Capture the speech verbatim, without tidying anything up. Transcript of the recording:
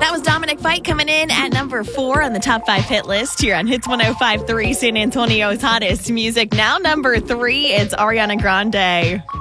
That was Dominic Fike coming in at number four on the top five hit list here on Hits one oh five point three, San Antonio's hottest music. Now number three, it's Ariana Grande.